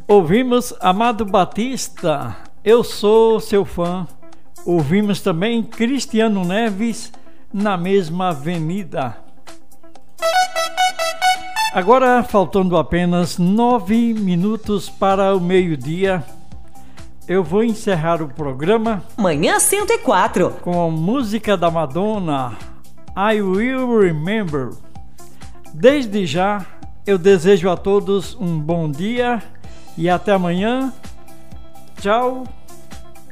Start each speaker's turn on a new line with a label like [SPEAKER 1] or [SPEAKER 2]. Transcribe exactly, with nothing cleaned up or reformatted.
[SPEAKER 1] Ouvimos Amado Batista, Eu Sou Seu Fã. Ouvimos também Cristiano Neves, Na Mesma Avenida. Agora, faltando apenas nove minutos para o meio-dia, eu vou encerrar o programa
[SPEAKER 2] Manhã cento e quatro
[SPEAKER 1] com a música da Madonna, I Will Remember. Desde já, eu desejo a todos um bom dia e até amanhã. Tchau.